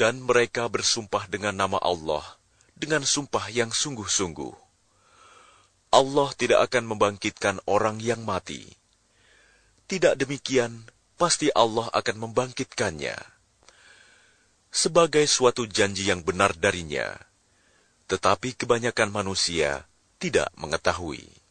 Dan mereka bersumpah dengan nama Allah, dengan sumpah yang sungguh-sungguh. Allah tidak akan membangkitkan orang yang mati. Tidak demikian, pasti Allah akan membangkitkannya sebagai suatu janji yang benar darinya. Tetapi kebanyakan manusia tidak mengetahui.